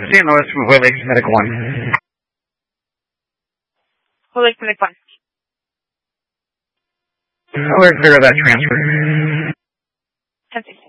St. Louis from Hoy Lakes Medic 1. Hoy Lakes Medic 1. We're clear of that transfer. 10-6.